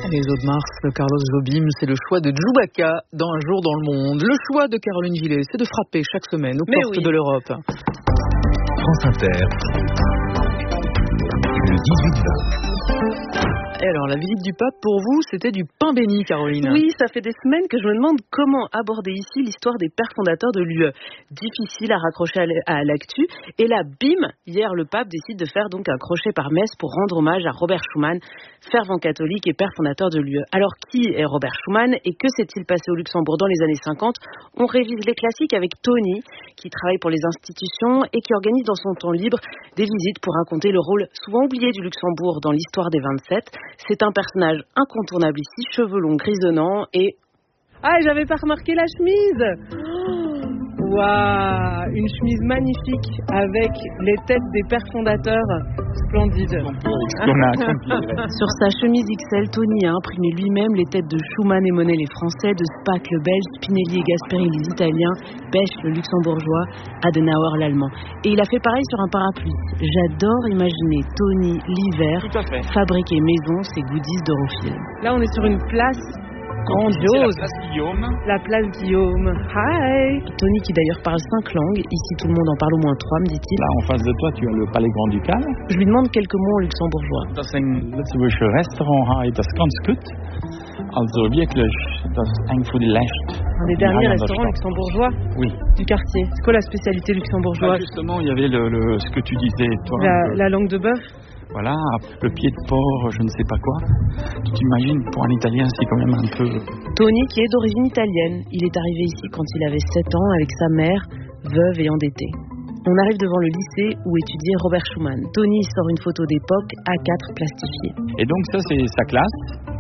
Les eaux de Mars de Carlos Jobim, c'est le choix de Chewbacca dans Un jour dans le monde. Le choix de Caroline Gillet, c'est de frapper chaque semaine aux portes de l'Europe. France Inter, le 18-20. Et alors, la visite du pape, pour vous, c'était du pain béni, Caroline. Oui, ça fait des semaines que je me demande comment aborder ici l'histoire des pères fondateurs de l'UE. Difficile à raccrocher à l'actu. Et là, bim, hier, le pape décide de faire donc un crochet par messe pour rendre hommage à Robert Schuman, fervent catholique et père fondateur de l'UE. Alors, qui est Robert Schuman et que s'est-il passé au Luxembourg dans les années 50 ? On révise les classiques avec Tony, qui travaille pour les institutions et qui organise dans son temps libre des visites pour raconter le rôle souvent oublié du Luxembourg dans l'histoire des 27. C'est un personnage incontournable ici, cheveux longs, grisonnants et... Ah, j'avais pas remarqué la chemise. Waouh, une chemise magnifique avec les têtes des pères fondateurs. Splendide. Sur sa chemise XL, Tony a imprimé lui-même les têtes de Schuman et Monet les Français, de Spaak le Belge, Spinelli et Gasperi les Italiens, Bech le Luxembourgeois, Adenauer l'Allemand. Et il a fait pareil sur un parapluie. J'adore imaginer Tony l'hiver fabriquer maison ses goodies d'Eurofield. Là, on est sur une place grandiose. La place Guillaume. Hi. Tony qui d'ailleurs parle 5 langues. Ici, tout le monde en parle au moins 3, me dit-il. Là, en face de toi, tu as le palais grand-ducal. Je lui demande quelques mots en luxembourgeois. Das ist ein letzterische Restaurant, das ganz gut. Also wirklich, das ist ein für die Lecht. Un des derniers restaurants luxembourgeois du quartier. C'est quoi la spécialité luxembourgeoise ? Justement, il y avait ce que tu disais, toi. La langue de bœuf. Voilà, le pied de porc, je ne sais pas quoi. Tu t'imagines, pour un Italien, c'est quand même un peu... Tony, qui est d'origine italienne. Il est arrivé ici quand il avait 7 ans avec sa mère, veuve et endettée. On arrive devant le lycée où étudiait Robert Schuman. Tony sort une photo d'époque, A4 plastifiée. Et donc ça, c'est sa classe.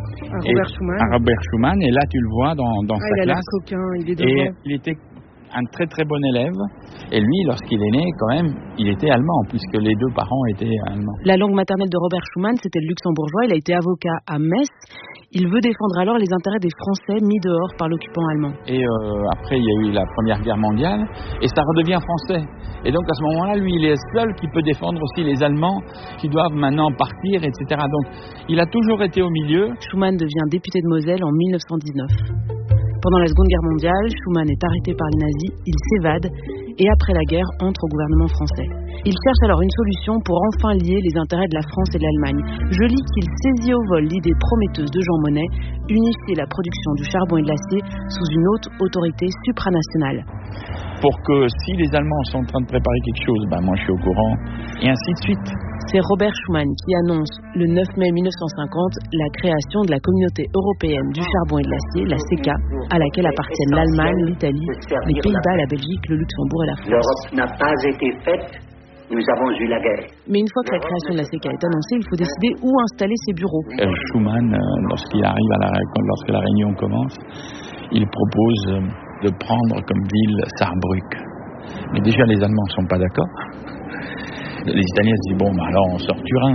Robert Schuman. Et là, tu le vois dans sa classe. Il a l'air coquin, il est devant. Et il était un très très bon élève. Et lui, lorsqu'il est né, quand même, il était allemand, puisque les 2 parents étaient allemands. La langue maternelle de Robert Schuman, c'était le luxembourgeois. Il a été avocat à Metz. Il veut défendre alors les intérêts des Français mis dehors par l'occupant allemand. Et après, il y a eu la Première Guerre mondiale, et ça redevient français. Et donc à ce moment-là, lui, il est le seul qui peut défendre aussi les Allemands qui doivent maintenant partir, etc. Donc il a toujours été au milieu. Schuman devient député de Moselle en 1919. Pendant la Seconde Guerre mondiale, Schuman est arrêté par les nazis, il s'évade et après la guerre entre au gouvernement français. Il cherche alors une solution pour enfin lier les intérêts de la France et de l'Allemagne. Je lis qu'il saisit au vol l'idée prometteuse de Jean Monnet, unifier la production du charbon et de l'acier sous une haute autorité supranationale. Pour que si les Allemands sont en train de préparer quelque chose, moi je suis au courant, et ainsi de suite. C'est Robert Schuman qui annonce le 9 mai 1950 la création de la Communauté européenne du charbon et de l'acier, la CECA, à laquelle appartiennent l'Allemagne, l'Italie, les Pays-Bas, la Belgique, le Luxembourg et la France. L'Europe n'a pas été faite, nous avons eu la guerre. Mais une fois que la création de la CECA est annoncée, il faut décider où installer ses bureaux. Schuman, lorsqu'il arrive lorsque la réunion commence, il propose de prendre comme ville Saarbrück. Mais déjà les Allemands ne sont pas d'accord. Les Italiens se disent alors on sort Turin.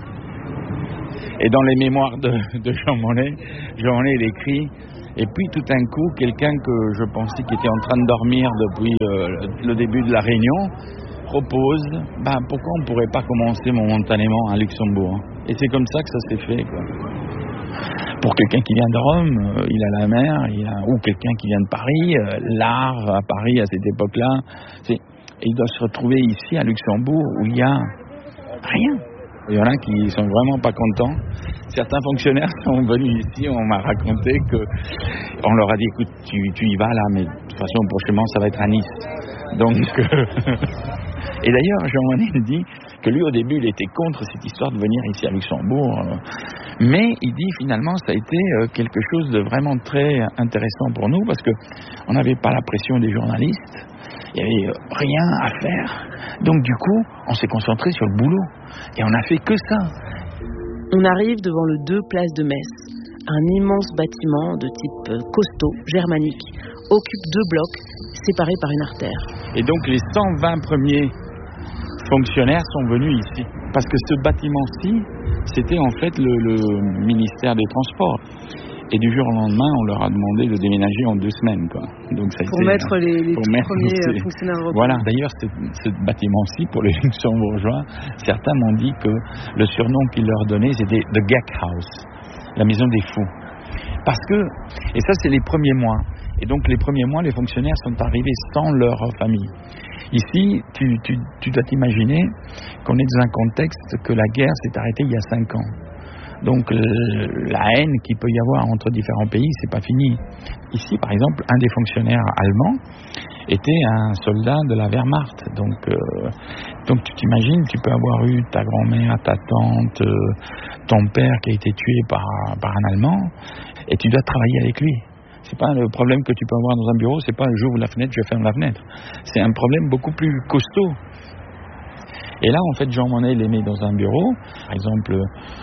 Et dans les mémoires de Jean Monnet, il écrit, et puis tout d'un coup, quelqu'un que je pensais qui était en train de dormir depuis le début de la réunion, propose, pourquoi on ne pourrait pas commencer momentanément à Luxembourg. Et c'est comme ça que ça s'est fait, quoi. Pour quelqu'un qui vient de Rome, il a la mer, ou quelqu'un qui vient de Paris, l'art à Paris à cette époque-là, il doit se retrouver ici à Luxembourg où il n'y a rien. Il y en a qui sont vraiment pas contents. Certains fonctionnaires sont venus ici, on m'a raconté qu'on leur a dit écoute, tu y vas là, mais de toute façon prochainement ça va être à Nice. Donc et d'ailleurs Jean Monnet dit que lui au début il était contre cette histoire de venir ici à Luxembourg, mais il dit finalement ça a été quelque chose de vraiment très intéressant pour nous parce que on n'avait pas la pression des journalistes. Il n'y avait rien à faire. Donc du coup, on s'est concentré sur le boulot. Et on n'a fait que ça. On arrive devant le 2 Place de Metz. Un immense bâtiment de type costaud, germanique, occupe 2 blocs séparés par une artère. Et donc les 120 premiers fonctionnaires sont venus ici. Parce que ce bâtiment-ci, c'était en fait le ministère des Transports. Et du jour au lendemain, on leur a demandé de déménager en 2 semaines, quoi. Donc ça pour mettre les premiers fonctionnaires européens. Voilà, d'ailleurs, ce bâtiment-ci, pour les Luxembourgeois, certains m'ont dit que le surnom qu'ils leur donnaient, c'était The Gag House. la maison des fous. Parce que, et ça c'est les premiers mois, et donc les premiers mois, les fonctionnaires sont arrivés sans leur famille. Ici, tu dois t'imaginer qu'on est dans un contexte que la guerre s'est arrêtée il y a 5 ans. Donc la haine qu'il peut y avoir entre différents pays, c'est pas fini. Ici, par exemple, un des fonctionnaires allemands était un soldat de la Wehrmacht. Donc tu t'imagines, tu peux avoir eu ta grand-mère, ta tante, ton père qui a été tué par un Allemand, et tu dois travailler avec lui. C'est pas le problème que tu peux avoir dans un bureau, c'est pas j'ouvre la fenêtre, je ferme la fenêtre. C'est un problème beaucoup plus costaud. Et là, en fait, Jean Monnet les met dans un bureau, par exemple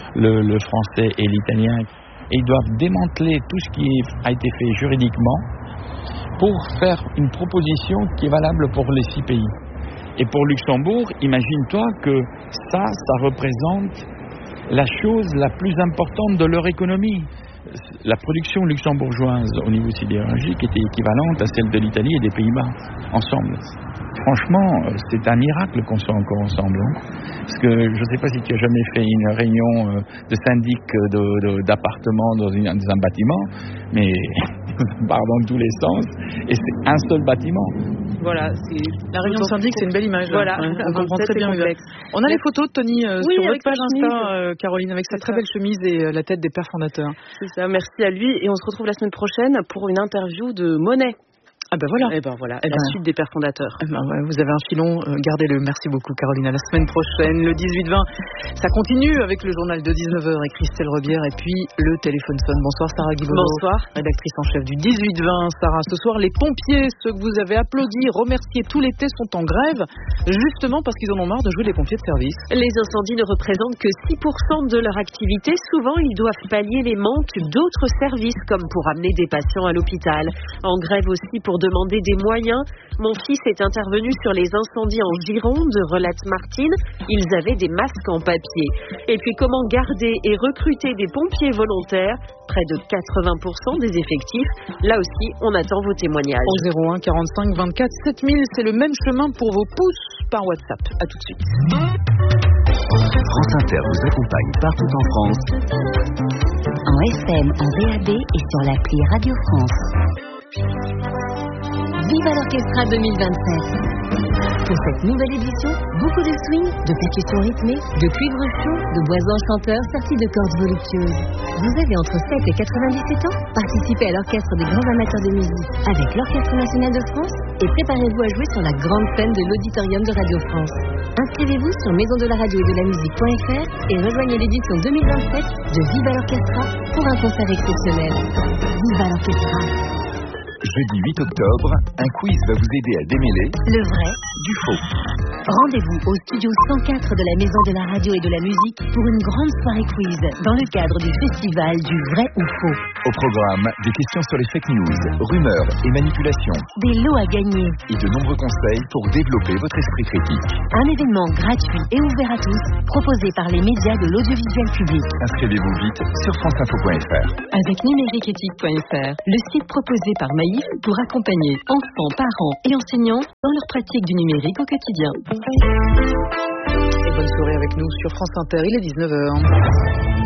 le français et l'italien, et ils doivent démanteler tout ce qui a été fait juridiquement pour faire une proposition qui est valable pour les 6 pays. Et pour Luxembourg, imagine-toi que ça représente la chose la plus importante de leur économie. La production luxembourgeoise au niveau sidérurgique était équivalente à celle de l'Italie et des Pays-Bas, ensemble. Franchement, c'est un miracle qu'on soit encore ensemble. Hein. Parce que je ne sais pas si tu as jamais fait une réunion de syndic d'appartements dans un bâtiment, mais on part dans tous les sens, et c'est un seul bâtiment. Voilà, la réunion syndic, c'est une belle image. Voilà, on comprend très bien. On a les photos de Tony sur votre page Insta, Caroline, avec sa très belle chemise et la tête des pères fondateurs. C'est ça, merci à lui. Et on se retrouve la semaine prochaine pour une interview de Monnet. Ah ben voilà. La suite des pères fondateurs. Vous avez un filon, gardez-le. Merci beaucoup Caroline. À la semaine prochaine, le 18-20. Ça continue avec le journal de 19h et Christelle Rebière, et puis le téléphone sonne. Bonsoir Sarah Guibaud. Bonsoir. Rédactrice en chef du 18-20. Sarah, ce soir les pompiers, ceux que vous avez applaudis, remerciés tout l'été, sont en grève, justement parce qu'ils en ont marre de jouer les pompiers de service. Les incendies ne représentent que 6% de leur activité. Souvent, ils doivent pallier les manques d'autres services, comme pour amener des patients à l'hôpital. En grève aussi pour demander des moyens. Mon fils est intervenu sur les incendies en Gironde, relate Martine. Ils avaient des masques en papier. Et puis comment garder et recruter des pompiers volontaires? Près de 80% des effectifs. Là aussi, on attend vos témoignages. Au 01 45 24 7000, c'est le même chemin pour vos pouces par WhatsApp. À tout de suite. France Inter vous accompagne partout en France. En FM, en DAB et sur l'appli Radio France. Viva l'Orchestra 2027. Pour cette nouvelle édition, beaucoup de swing, de percussions rythmées, de cuivre chaud, de boisants chanteurs sortis de cordes voluptueuses. Vous avez entre 7 et 97 ans? Participez à l'orchestre des grands amateurs de musique avec l'Orchestre National de France et préparez-vous à jouer sur la grande scène de l'Auditorium de Radio France. Inscrivez-vous sur maisondelaradio-et-de-la-musique.fr et rejoignez l'édition 2027 de Viva l'Orchestra pour un concert exceptionnel. Viva l'Orchestra. Jeudi 8 octobre, un quiz va vous aider à démêler le vrai du faux. Rendez-vous au studio 104 de la Maison de la Radio et de la Musique pour une grande soirée quiz dans le cadre du festival du vrai ou faux. Au programme, des questions sur les fake news, rumeurs et manipulations. Des lots à gagner. Et de nombreux conseils pour développer votre esprit critique. Un événement gratuit et ouvert à tous, proposé par les médias de l'audiovisuel public. Inscrivez-vous vite sur franceinfo.fr. Avec numériqueéthique.fr, le site proposé par Maïf pour accompagner enfants, parents et enseignants dans leur pratique du numérique au quotidien. Et bonne soirée avec nous sur France Inter, il est 19h.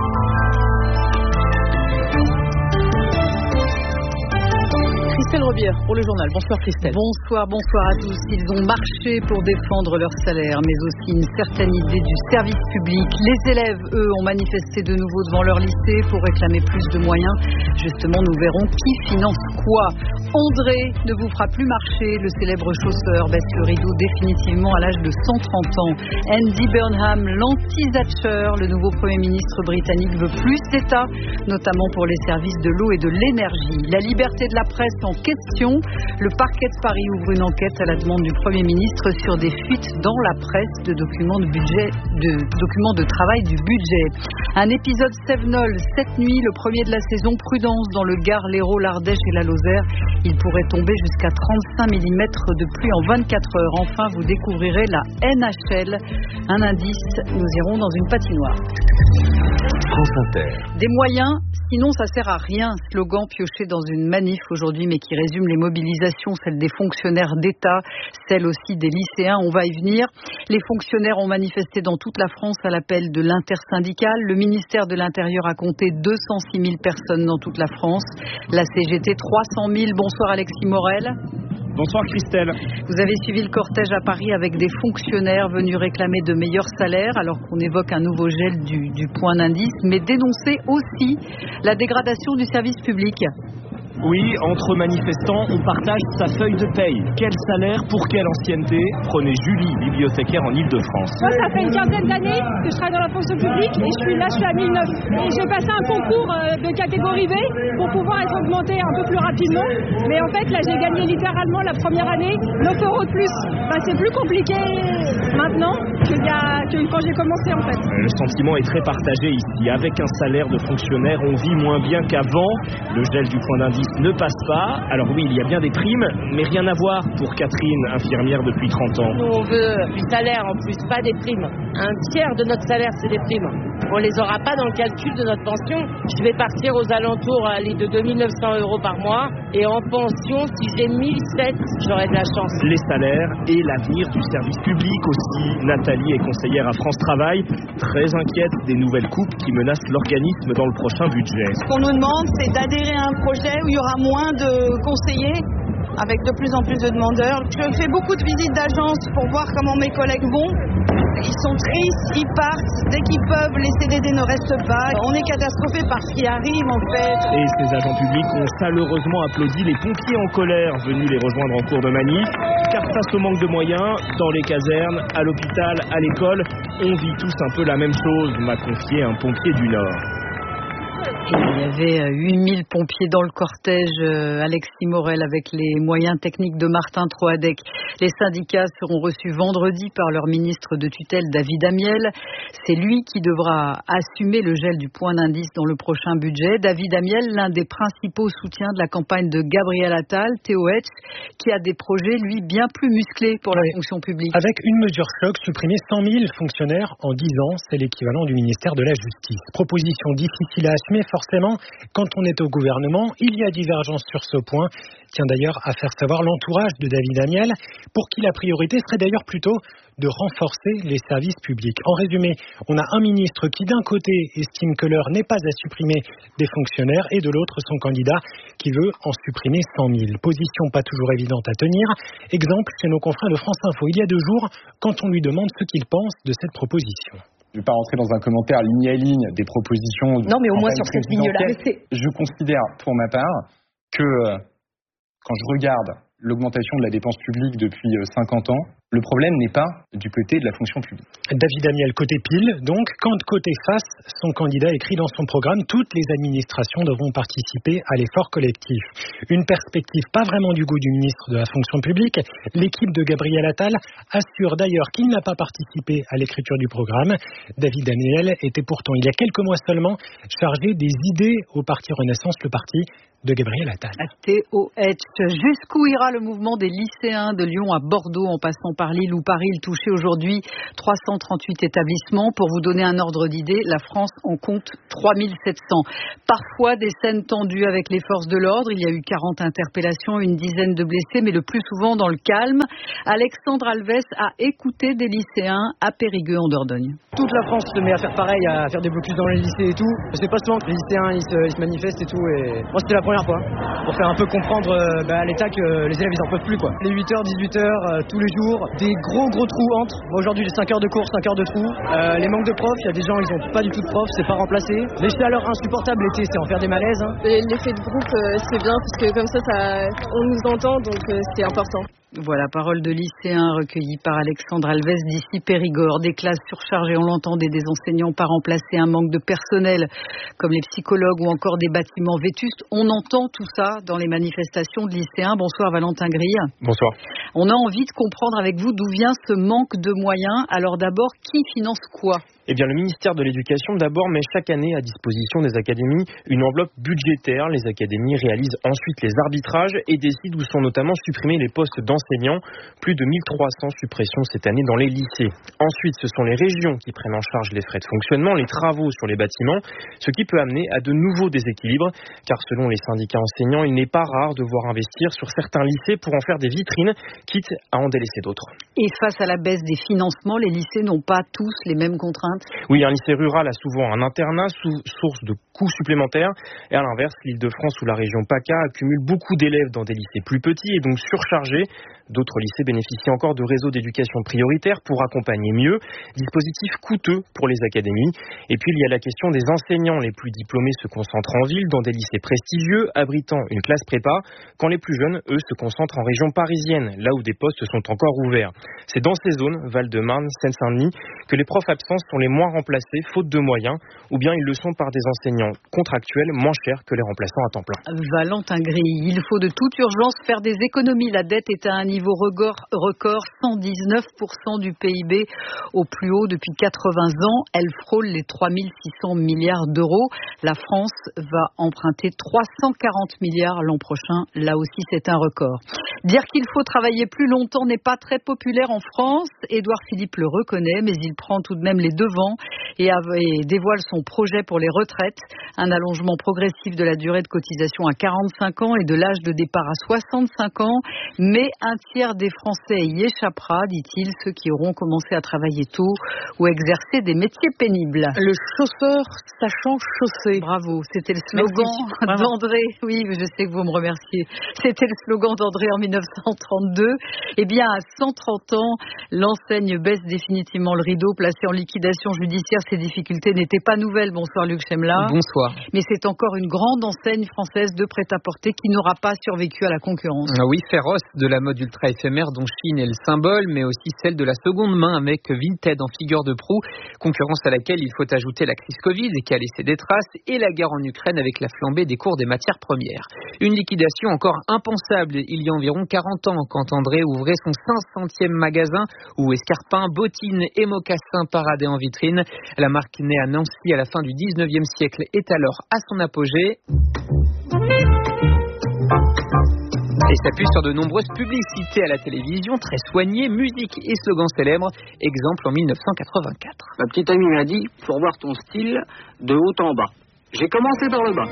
Christelle Rebière pour le journal. Bonsoir Christelle. Bonsoir à tous. Ils ont marché pour défendre leur salaire, mais aussi une certaine idée du service public. Les élèves, eux, ont manifesté de nouveau devant leur lycée pour réclamer plus de moyens. Justement, nous verrons qui finance quoi. André ne vous fera plus marcher. Le célèbre chausseur baisse le rideau définitivement à l'âge de 130 ans. Andy Burnham, l'anti-Thatcher, le nouveau Premier ministre britannique, veut plus d'État, notamment pour les services de l'eau et de l'énergie. La liberté de la presse en question. Le parquet de Paris ouvre une enquête à la demande du Premier ministre sur des fuites dans la presse de documents de travail du budget. Un épisode Sevenol cette nuit, le premier de la saison. Prudence dans le Gard, l'Hérault, l'Ardèche et la Lozère. Il pourrait tomber jusqu'à 35 mm de pluie en 24 heures. Enfin, vous découvrirez la NHL. Un indice, nous irons dans une patinoire. France Inter. Des moyens, sinon ça sert à rien. Slogan pioché dans une manif aujourd'hui, mais qui résume les mobilisations, celles des fonctionnaires d'État, celles aussi des lycéens. On va y venir. Les fonctionnaires ont manifesté dans toute la France à l'appel de l'intersyndicale. Le ministère de l'Intérieur a compté 206 000 personnes dans toute la France. La CGT 300 000. Bonsoir Alexis Morel. Bonsoir Christelle. Vous avez suivi le cortège à Paris avec des fonctionnaires venus réclamer de meilleurs salaires alors qu'on évoque un nouveau gel du point d'indice, mais dénoncer aussi la dégradation du service public. Oui, entre manifestants, on partage sa feuille de paye. Quel salaire pour quelle ancienneté? Prenez Julie, bibliothécaire en Ile-de-France. Moi, ça fait une quinzaine d'années que je travaille dans la fonction publique et je suis à 1009. Et j'ai passé un concours de catégorie B pour pouvoir être augmenté un peu plus rapidement. Mais en fait, là, j'ai gagné littéralement la première année 9 € de plus. C'est plus compliqué maintenant que quand j'ai commencé en fait. Le sentiment est très partagé ici. Avec un salaire de fonctionnaire, on vit moins bien qu'avant. Le gel du point d'indice ne passe pas. Alors oui, il y a bien des primes, mais rien à voir pour Catherine, infirmière depuis 30 ans. Nous, on veut du salaire en plus, pas des primes. Un tiers de notre salaire, c'est des primes. On les aura pas dans le calcul de notre pension. Je vais partir aux alentours de 2 900 € par mois. Et en pension, si j'ai 1 700, j'aurai de la chance. Les salaires et l'avenir du service public aussi. Nathalie est conseillère à France Travail, très inquiète des nouvelles coupes qui menacent l'organisme dans le prochain budget. Ce qu'on nous demande, c'est d'adhérer à un projet où il y aura moins de conseillers, avec de plus en plus de demandeurs. Je fais beaucoup de visites d'agence pour voir comment mes collègues vont. Ils sont tristes, ils partent. Dès qu'ils peuvent, les CDD ne restent pas. On est catastrophés par ce qui arrive en fait. Et ces agents publics ont chaleureusement applaudi les pompiers en colère venus les rejoindre en cours de manif. Car face au manque de moyens, dans les casernes, à l'hôpital, à l'école, on vit tous un peu la même chose, m'a confié un pompier du Nord. Il y avait 8000 pompiers dans le cortège, Alexis Morel, avec les moyens techniques de Martin Troadec. Les syndicats seront reçus vendredi par leur ministre de tutelle, David Amiel. C'est lui qui devra assumer le gel du point d'indice dans le prochain budget. David Amiel, l'un des principaux soutiens de la campagne de Gabriel Attal, TOH, qui a des projets, lui, bien plus musclés pour la fonction publique. Avec une mesure choc, supprimer 100 000 fonctionnaires en 10 ans, c'est l'équivalent du ministère de la Justice. Proposition difficile à assumer, forcément, quand on est au gouvernement, il y a divergence sur ce point. Tient d'ailleurs à faire savoir l'entourage de David Amiel, pour qui la priorité serait d'ailleurs plutôt de renforcer les services publics. En résumé, on a un ministre qui d'un côté estime que l'heure n'est pas à supprimer des fonctionnaires et de l'autre son candidat qui veut en supprimer 100 000. Position pas toujours évidente à tenir. Exemple chez nos confrères de France Info il y a 2 jours quand on lui demande ce qu'il pense de cette proposition. Je ne vais pas rentrer dans un commentaire ligne à ligne des propositions. Non, mais au moins sur cette ligne-là. Je considère pour ma part que quand je regarde l'augmentation de la dépense publique depuis 50 ans, le problème n'est pas du côté de la fonction publique. David Amiel, côté pile, donc, quand côté face, son candidat écrit dans son programme « Toutes les administrations devront participer à l'effort collectif ». Une perspective pas vraiment du goût du ministre de la fonction publique. L'équipe de Gabriel Attal assure d'ailleurs qu'il n'a pas participé à l'écriture du programme. David Amiel était pourtant, il y a quelques mois seulement, chargé des idées au Parti Renaissance, le parti de Gabriel Attal. TOH. Jusqu'où ira le mouvement des lycéens de Lyon à Bordeaux en passant par Lille ou Paris? Il touchait aujourd'hui 338 établissements. Pour vous donner un ordre d'idée, la France en compte 3700. Parfois des scènes tendues avec les forces de l'ordre. Il y a eu 40 interpellations, une dizaine de blessés, mais le plus souvent dans le calme. Alexandre Alves a écouté des lycéens à Périgueux en Dordogne. Toute la France se met à faire pareil, à faire des blocus dans les lycées et tout. C'est pas souvent que les lycéens ils se manifestent et tout. Et moi c'était la première fois pour faire un peu comprendre à l'État que les élèves ils en peuvent plus quoi. Les 8h, 18h, tous les jours, des gros trous entrent. Aujourd'hui j'ai 5 heures de cours, 5 heures de trous. Les manques de profs, il y a des gens ils ont pas du tout de profs, c'est pas remplacé. Les chaleurs insupportables l'été, c'est en faire des malaises. L'effet de groupe c'est bien parce que comme ça on nous entend donc c'est important. Voilà, parole de lycéens recueillies par Alexandre Alves d'ici Périgord. Des classes surchargées, on l'entendait, des enseignants pas remplacés, un manque de personnel comme les psychologues ou encore des bâtiments vétustes. On entend tout ça dans les manifestations de lycéens. Bonsoir Valentin Grille. Bonsoir. On a envie de comprendre avec vous d'où vient ce manque de moyens. Alors d'abord, qui finance quoi ? Eh bien, le ministère de l'Éducation, d'abord, met chaque année à disposition des académies une enveloppe budgétaire. Les académies réalisent ensuite les arbitrages et décident où sont notamment supprimés les postes d'enseignants. Plus de 1300 suppressions cette année dans les lycées. Ensuite, ce sont les régions qui prennent en charge les frais de fonctionnement, les travaux sur les bâtiments, ce qui peut amener à de nouveaux déséquilibres. Car selon les syndicats enseignants, il n'est pas rare de voir investir sur certains lycées pour en faire des vitrines, quitte à en délaisser d'autres. Et face à la baisse des financements, les lycées n'ont pas tous les mêmes contraintes. Oui, un lycée rural a souvent un internat, source de coûts supplémentaires. Et à l'inverse, l'Île-de-France ou la région PACA accumulent beaucoup d'élèves dans des lycées plus petits et donc surchargés. D'autres lycées bénéficient encore de réseaux d'éducation prioritaires pour accompagner mieux. Dispositif coûteux pour les académies. Et puis il y a la question des enseignants. Les plus diplômés se concentrent en ville, dans des lycées prestigieux, abritant une classe prépa, quand les plus jeunes, eux, se concentrent en région parisienne, là où des postes sont encore ouverts. C'est dans ces zones, Val-de-Marne, Seine-Saint-Denis, que les profs absents sont les moins remplacés, faute de moyens, ou bien ils le sont par des enseignants contractuels moins chers que les remplaçants à temps plein. Valentin Gris, il faut de toute urgence faire des économies. La dette est à un niveau record, 119% du PIB au plus haut depuis 80 ans. Elle frôle les 3600 milliards d'euros. La France va emprunter 340 milliards l'an prochain. Là aussi, c'est un record. Dire qu'il faut travailler plus longtemps n'est pas très populaire en France. Édouard Philippe le reconnaît, mais il prend tout de même les devants et dévoile son projet pour les retraites. Un allongement progressif de la durée de cotisation à 45 ans et de l'âge de départ à 65 ans. Mais un tiers des Français y échappera, dit-il, ceux qui auront commencé à travailler tôt ou exercer des métiers pénibles. Le chauffeur sachant chausser. Bravo, c'était le slogan d'André. Oui, je sais que vous me remerciez. C'était le slogan d'André en 1932. Eh bien, à 130 ans, l'enseigne baisse définitivement le rideau, placée en liquidation judiciaire. Ces difficultés n'étaient pas nouvelles. Bonsoir Luc Chemla. Bonsoir. Mais c'est encore une grande enseigne française de prêt-à-porter qui n'aura pas survécu à la concurrence. Oui, féroce de la mode ultra éphémère dont Chine est le symbole, mais aussi celle de la seconde main avec Vinted en figure de proue. Concurrence à laquelle il faut ajouter la crise Covid qui a laissé des traces et la guerre en Ukraine avec la flambée des cours des matières premières. Une liquidation encore impensable il y a environ 40 ans quand André ouvrait son 500e magasin où escarpins, bottines et mocassins paradaient en vitrine. La marque née à Nancy à la fin du 19e siècle est alors à son apogée et s'appuie sur de nombreuses publicités à la télévision, très soignées, musique et slogans célèbres. Exemple en 1984. Ma petite amie m'a dit, faut revoir ton style de haut en bas. J'ai commencé par le bas.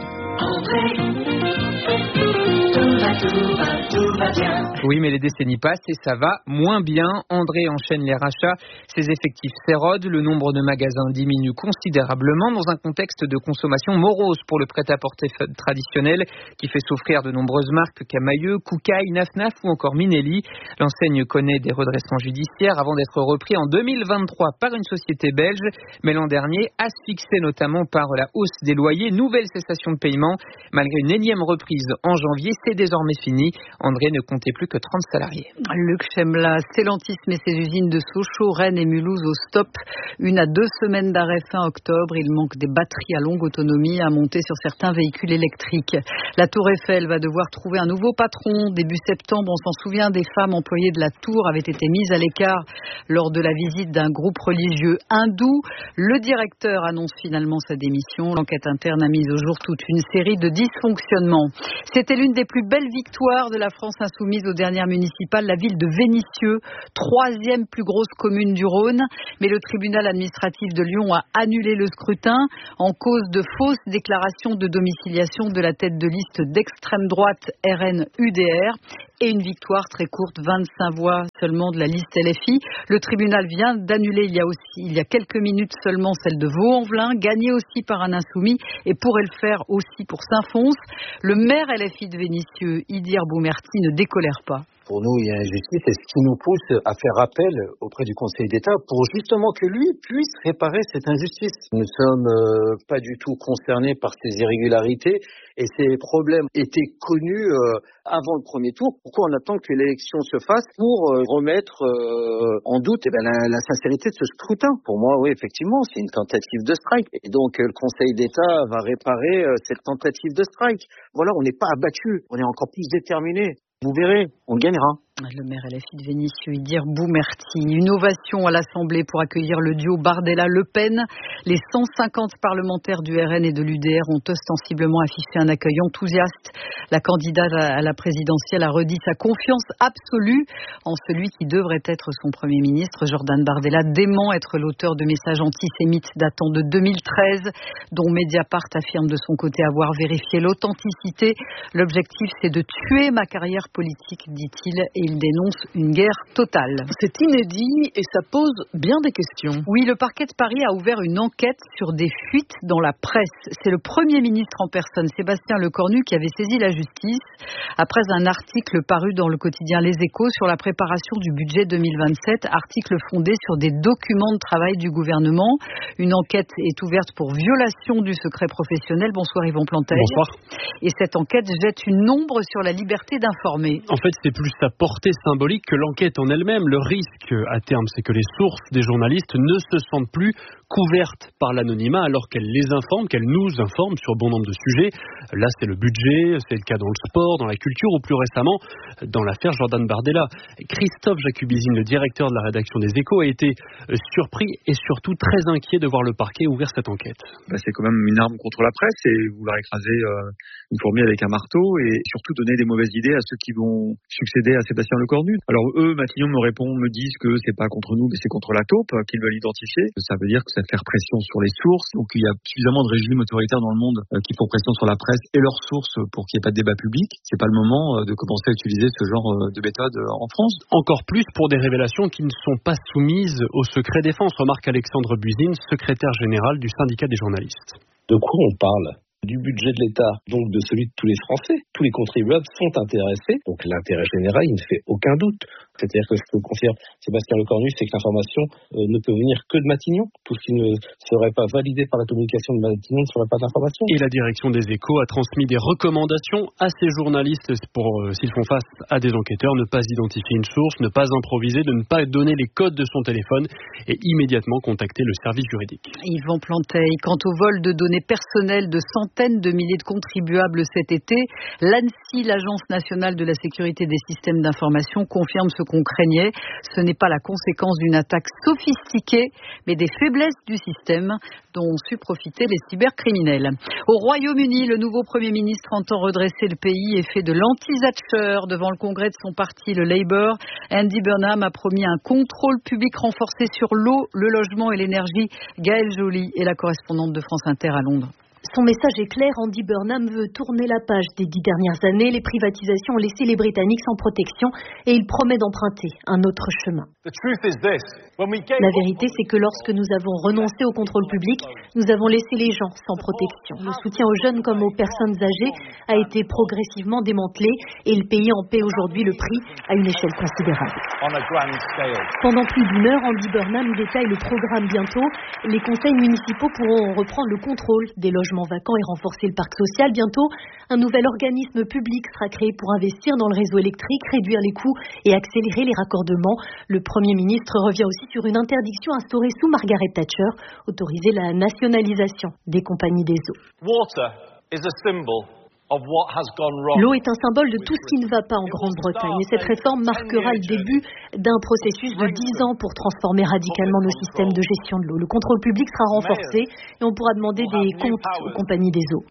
Oui, mais les décennies passent et ça va moins bien. André enchaîne les rachats, ses effectifs s'érodent, le nombre de magasins diminue considérablement dans un contexte de consommation morose pour le prêt-à-porter traditionnel qui fait souffrir de nombreuses marques Camaïeu, Koukaï, Naf ou encore Minelli. L'enseigne connaît des redressements judiciaires avant d'être repris en 2023 par une société belge, mais l'an dernier asphyxié notamment par la hausse des loyers, nouvelle cessation de paiement. Malgré une énième reprise en janvier, c'est désormais fini. André ne comptait plus que 30 salariés. Luc Chemla, Stellantis met ses usines de Sochaux, Rennes et Mulhouse au stop. 1 à 2 semaines d'arrêt fin octobre. Il manque des batteries à longue autonomie à monter sur certains véhicules électriques. La Tour Eiffel va devoir trouver un nouveau patron. Début septembre, on s'en souvient, des femmes employées de la Tour avaient été mises à l'écart lors de la visite d'un groupe religieux hindou. Le directeur annonce finalement sa démission. L'enquête interne a mis au jour toute une série de dysfonctionnements. C'était l'une des plus belles victoires de la France insoumise aux dernières municipales, la ville de Vénissieux, 3e plus grosse commune du Rhône. Mais le tribunal administratif de Lyon a annulé le scrutin en cause de fausses déclarations de domiciliation de la tête de liste d'extrême droite RN-UDR et une victoire très courte, 25 voix seulement de la liste LFI. Le tribunal vient d'annuler il y a quelques minutes seulement celle de Vaux-en-Velin, gagnée aussi par un insoumis et pourrait le faire aussi pour Saint-Fons. Le maire LFI de Vénissieux, Idir Boumerti, ne décolère pas. Pour nous, il y a injustice, et ce qui nous pousse à faire appel auprès du Conseil d'État pour justement que lui puisse réparer cette injustice. Nous ne sommes pas du tout concernés par ces irrégularités et ces problèmes étaient connus avant le premier tour. Pourquoi on attend que l'élection se fasse pour remettre en doute la sincérité de ce scrutin? Pour moi, oui, effectivement, c'est une tentative de strike. Et donc, le Conseil d'État va réparer cette tentative de strike. Voilà, on n'est pas abattu, on est encore plus déterminé. Vous verrez, on gagnera. Le maire LFI de Vénissieux, Idir Boumerti. Une ovation à l'Assemblée pour accueillir le duo Bardella-Le Pen. Les 150 parlementaires du RN et de l'UDR ont ostensiblement affiché un accueil enthousiaste. La candidate à la présidentielle a redit sa confiance absolue en celui qui devrait être son Premier ministre. Jordan Bardella dément être l'auteur de messages antisémites datant de 2013, dont Mediapart affirme de son côté avoir vérifié l'authenticité. L'objectif, c'est de tuer ma carrière politique, dit-il, et il dénonce une guerre totale. C'est inédit et ça pose bien des questions. Oui, le parquet de Paris a ouvert une enquête sur des fuites dans la presse. C'est le Premier ministre en personne, Sébastien Lecornu, qui avait saisi la justice après un article paru dans le quotidien Les Échos sur la préparation du budget 2027, article fondé sur des documents de travail du gouvernement. Une enquête est ouverte pour violation du secret professionnel. Bonsoir Yvon Plantel. Bonsoir. Et cette enquête jette une ombre sur la liberté d'informer. En fait, c'est plus sa portée symbolique que l'enquête en elle-même. Le risque, à terme, c'est que les sources des journalistes ne se sentent plus couvertes par l'anonymat alors qu'elles les informent, qu'elles nous informent sur bon nombre de sujets. Là, c'est le budget, c'est le cas dans le sport, dans la culture ou plus récemment dans l'affaire Jordan Bardella. Christophe Jacubizine, le directeur de la rédaction des Échos, a été surpris et surtout très inquiet de voir le parquet ouvrir cette enquête. C'est quand même une arme contre la presse et vouloir écraser une fourmi avec un marteau et surtout donner des mauvaises idées à ceux qui vont succéder à Sébastien Lecornu. Alors eux, Matignon me disent que c'est pas contre nous mais c'est contre la taupe qu'ils veulent identifier. Ça veut dire que ça fait pression sur les sources. Donc il y a suffisamment de régimes autoritaires dans le monde qui font pression sur la presse et leurs sources pour qu'il n'y ait pas de débat public. C'est pas le moment de commencer à utiliser ce genre de méthode en France. Encore plus pour des révélations qui ne sont pas soumises au secret défense, remarque Alexandre Buzine, secrétaire général du syndicat des journalistes. De quoi on parle ? Du budget de l'État, donc de celui de tous les Français. Tous les contribuables sont intéressés, donc l'intérêt général, il ne fait aucun doute. C'est-à-dire que je peux confirmer, Sébastien Lecornu, c'est que l'information ne peut venir que de Matignon. Tout ce qui ne serait pas validé par la communication de Matignon ne serait pas d'information. Et la direction des Échos a transmis des recommandations à ces journalistes pour, s'ils font face à des enquêteurs, ne pas identifier une source, ne pas improviser, de ne pas donner les codes de son téléphone et immédiatement contacter le service juridique. Yvan Planteil, quant au vol de données personnelles de centaines de milliers de contribuables cet été, l'ANSSI, l'Agence nationale de la sécurité des systèmes d'information, confirme ce qu'on craignait. Ce n'est pas la conséquence d'une attaque sophistiquée, mais des faiblesses du système dont ont su profiter les cybercriminels. Au Royaume-Uni, le nouveau Premier ministre entend redresser le pays et fait de l'anti-Thatcher devant le congrès de son parti, le Labour. Andy Burnham a promis un contrôle public renforcé sur l'eau, le logement et l'énergie. Gaëlle Joly est la correspondante de France Inter à Londres. Son message est clair, Andy Burnham veut tourner la page des 10 dernières années. Les privatisations ont laissé les Britanniques sans protection et il promet d'emprunter un autre chemin. La vérité, c'est que lorsque nous avons renoncé au contrôle public, nous avons laissé les gens sans protection. Le soutien aux jeunes comme aux personnes âgées a été progressivement démantelé et le pays en paie aujourd'hui le prix à une échelle considérable. Pendant plus d'une heure, Andy Burnham détaille le programme bientôt. Les conseils municipaux pourront reprendre le contrôle des logements vacants et renforcer le parc social. Bientôt, un nouvel organisme public sera créé pour investir dans le réseau électrique, réduire les coûts et accélérer les raccordements. Le Premier ministre revient aussi sur une interdiction instaurée sous Margaret Thatcher, autoriser la nationalisation des compagnies des eaux. L'eau est un symbole de tout ce qui ne va pas en Grande-Bretagne et cette réforme marquera le début d'un processus de 10 ans pour transformer radicalement nos systèmes de gestion de l'eau. Le contrôle public sera renforcé et on pourra demander des comptes aux compagnies des eaux.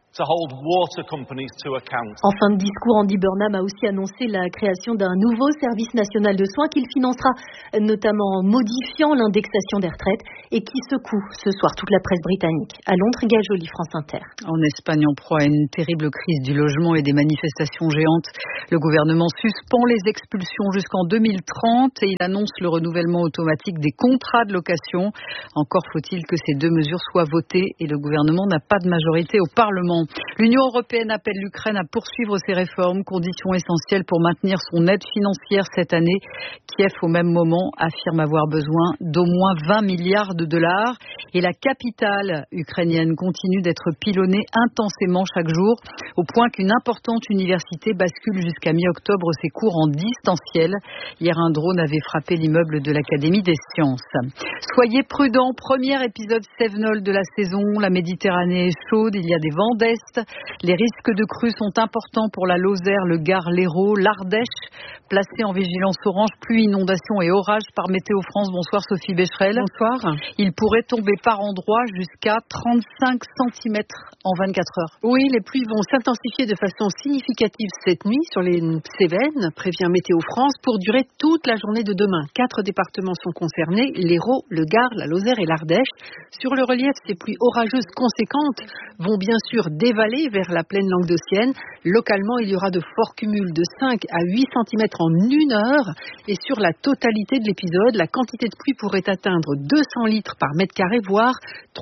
En fin de discours, Andy Burnham a aussi annoncé la création d'un nouveau service national de soins qu'il financera notamment en modifiant l'indexation des retraites et qui secoue ce soir toute la presse britannique. À Londres, Gaëlle Joly, France Inter. En Espagne, en proie à une terrible crise du logement et des manifestations géantes, le gouvernement suspend les expulsions jusqu'en 2030 et il annonce le renouvellement automatique des contrats de location. Encore faut-il que ces deux mesures soient votées et le gouvernement n'a pas de majorité au Parlement. L'Union européenne appelle l'Ukraine à poursuivre ses réformes, condition essentielle pour maintenir son aide financière cette année. Kiev, au même moment, affirme avoir besoin d'au moins 20 milliards de dollars. Et la capitale ukrainienne continue d'être pilonnée intensément chaque jour, au point qu'une importante université bascule jusqu'à mi-octobre ses cours en distanciel. Hier, un drone avait frappé l'immeuble de l'Académie des sciences. Soyez prudents, premier épisode Cévenol de la saison. La Méditerranée est chaude, il y a des vents d'est Est. Les risques de crues sont importants pour la Lozère, le Gard, l'Hérault, l'Ardèche, placés en vigilance orange, pluie, inondation et orage par Météo France. Bonsoir Sophie Becherel. Bonsoir. Il pourrait tomber par endroits jusqu'à 35 cm en 24 heures. Oui, les pluies vont s'intensifier de façon significative cette nuit sur les Cévennes, prévient Météo France, pour durer toute la journée de demain. 4 départements sont concernés, l'Hérault, le Gard, la Lozère et l'Ardèche. Sur le relief, ces pluies orageuses conséquentes vont bien sûr dévaler vers la plaine languedocienne. Localement, il y aura de forts cumuls de 5 à 8 cm en 1 heure. Et sur la totalité de l'épisode, la quantité de pluie pourrait atteindre 200 litres par mètre carré, voire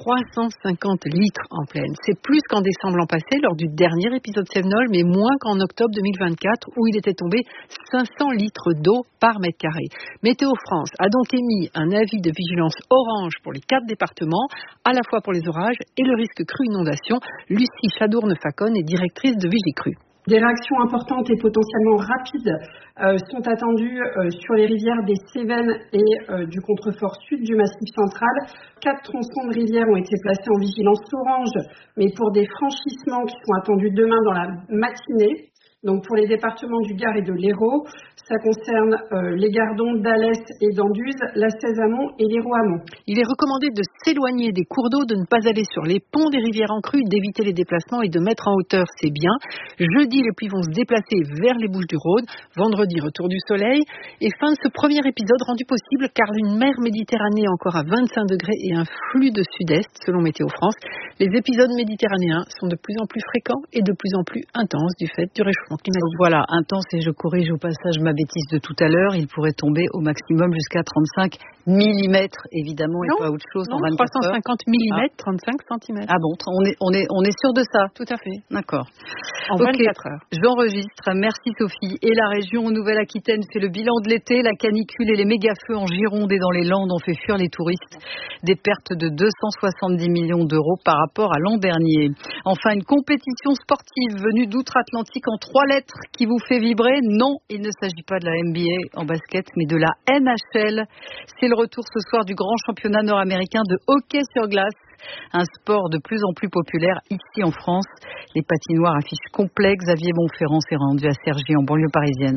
350 litres en plaine. C'est plus qu'en décembre l'an passé, lors du dernier épisode Cévenol, mais moins qu'en octobre 2024, où il était tombé 500 litres d'eau par mètre carré. Météo France a donc émis un avis de vigilance orange pour les 4 départements, à la fois pour les orages et le risque crue inondation. Lucie Chadourne-Facon est directrice de Vigicru. Des réactions importantes et potentiellement rapides sont attendues sur les rivières des Cévennes et du contrefort sud du Massif central. 4 tronçons de rivières ont été placés en vigilance orange, mais pour des franchissements qui sont attendus demain dans la matinée. Donc pour les départements du Gard et de l'Hérault, ça concerne les Gardons d'Alès et d'Anduze, la Cèze-Amont et l'Hérault-Amont. Il est recommandé de s'éloigner des cours d'eau, de ne pas aller sur les ponts des rivières en crue, d'éviter les déplacements et de mettre en hauteur, c'est bien. Jeudi, les pluies vont se déplacer vers les Bouches-du-Rhône. Vendredi, retour du soleil. Et fin de ce premier épisode rendu possible car une mer Méditerranée encore à 25 degrés et un flux de sud-est, selon Météo France. Les épisodes méditerranéens sont de plus en plus fréquents et de plus en plus intenses du fait du réchauffement climatique. Voilà, intense, et je corrige au passage ma bêtise de tout à l'heure. Il pourrait tomber au maximum jusqu'à 35 mm, évidemment, non, et pas autre chose. Non, en 24 350 mm, 35 cm. Ah bon, on est sûr de ça? Tout à fait. D'accord. En 24 heures. J'enregistre. Merci Sophie. Et la région Nouvelle-Aquitaine fait le bilan de l'été. La canicule et les méga-feux en Gironde et dans les Landes ont fait fuir les touristes. Des pertes de 270 millions d'euros par rapport à l'an dernier. Enfin, une compétition sportive venue d'outre-Atlantique en 3 lettres qui vous fait vibrer. Non, il ne s'agit pas de la NBA en basket, mais de la NHL. C'est le retour ce soir du grand championnat nord-américain de hockey sur glace. Un sport de plus en plus populaire ici en France. Les patinoires affichent complet. Xavier Bonferrand s'est rendu à Cergy, en banlieue parisienne.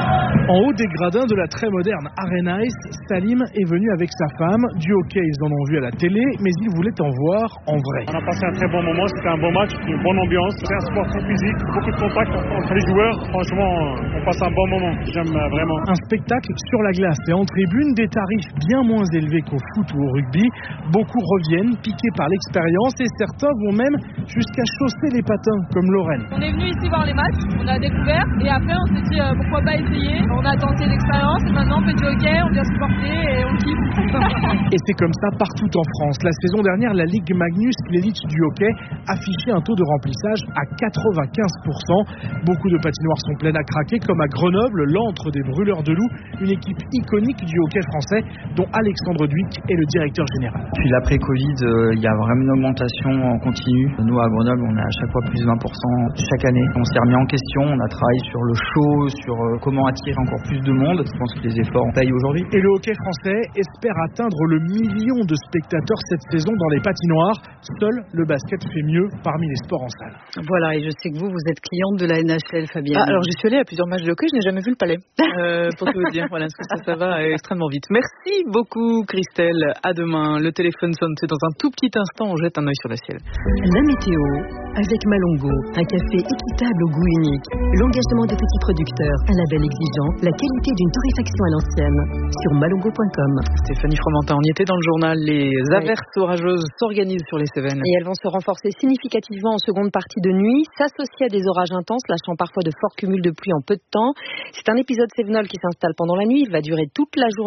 En haut des gradins de la très moderne Arena Ice, Salim est venu avec sa femme. Du hockey, ils en ont vu à la télé, mais ils voulaient en voir en vrai. On a passé un très bon moment, c'était un bon match, une bonne ambiance. C'est un sport très physique, beaucoup de contact entre les joueurs. Franchement, on passe un bon moment, j'aime vraiment. Un spectacle sur la glace et en tribune, des tarifs bien moins élevés qu'au foot ou au rugby. Beaucoup reviennent, piqués par l'expérience, et certains vont même jusqu'à chausser les patins, comme Lorraine. On est venu ici voir les matchs, on a découvert, et après on s'est dit pourquoi pas essayer. On a tenté l'expérience, et maintenant on fait du hockey, on vient supporter et on kiffe. Et c'est comme ça partout en France. La saison dernière, la Ligue Magnus, l'élite du hockey, affichait un taux de remplissage à 95%. Beaucoup de patinoires sont pleines à craquer, comme à Grenoble, l'antre des brûleurs de loups, une équipe iconique du hockey français, dont Alexandre Duic est le directeur général. Puis l'après-Covid, il y a vraiment une augmentation en continu. Nous, à Grenoble, on a à chaque fois plus de 20% chaque année. On s'est remis en question, on a travaillé sur le show, sur comment attirer encore plus de monde. Je pense que les efforts payent aujourd'hui. Et le hockey français espère atteindre le 1 million de spectateurs cette saison dans les patinoires. Seul le basket fait mieux parmi les sports en salle. Voilà, et je sais que vous êtes cliente de la NHL, Fabienne. Alors, j'y suis allée à plusieurs matchs de hockey, je n'ai jamais vu le palais. Pour tout vous dire, voilà, parce que ça va extrêmement vite. Merci beaucoup, Christelle. À demain. Le téléphone sonne, c'est dans un tout petit instant, on jette un œil sur le ciel. La météo, avec Malongo, un café équitable au goût unique, l'engagement des petits producteurs, un label exigeant, la qualité d'une torréfaction à l'ancienne, sur malongo.com. Stéphanie Fromentin, on y était dans le journal, les averses orageuses s'organisent sur les Cévennes. Et elles vont se renforcer significativement en seconde partie de nuit, s'associer à des orages intenses, lâchant parfois de forts cumuls de pluie en peu de temps. C'est un épisode Cévenol qui s'installe pendant la nuit, il va durer toute la journée.